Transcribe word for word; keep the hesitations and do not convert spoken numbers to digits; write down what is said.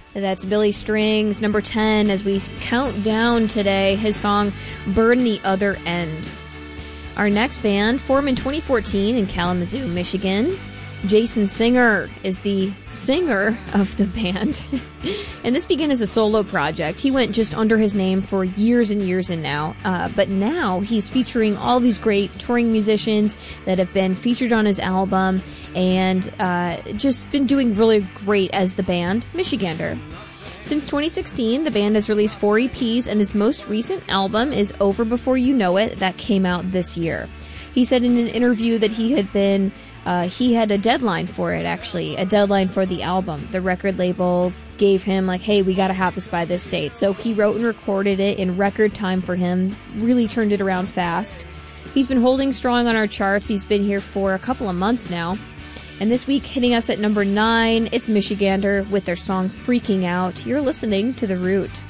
That's Billy Strings, number ten, as we count down today his song Burn the Other End. Our next band, formed in twenty fourteen in Kalamazoo, Michigan. Jason Singer is the singer of the band. And this began as a solo project. He went just under his name for years and years and now. Uh, but now he's featuring all these great touring musicians that have been featured on his album and uh, just been doing really great as the band Michigander. Since twenty sixteen, the band has released four E Ps, and his most recent album is Over Before You Know It, that came out this year. He said in an interview that he had been, uh, he had a deadline for it, actually, a deadline for the album. The record label gave him, like, hey, we gotta have this by this date. So he wrote and recorded it in record time for him, really turned it around fast. He's been holding strong on our charts. He's been here for a couple of months now. And this week, hitting us at number nine, it's Michigander with their song Freaking Out. You're listening to The Root.